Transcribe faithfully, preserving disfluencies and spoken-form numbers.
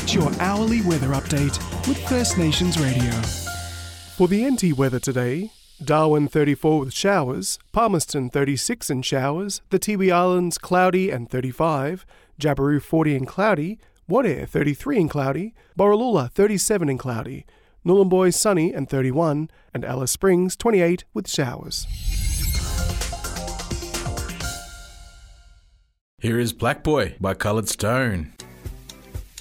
Get your hourly weather update with First Nations Radio. For the N T weather today, Darwin thirty-four with showers, Palmerston thirty-six and showers, the Tiwi Islands cloudy and thirty-five, Jabiru forty and cloudy, Wadair thirty-three and cloudy, Borroloola thirty-seven and cloudy, Nhulunbuy sunny and thirty-one, and Alice Springs twenty-eight with showers. Here is Black Boy by Coloured Stone.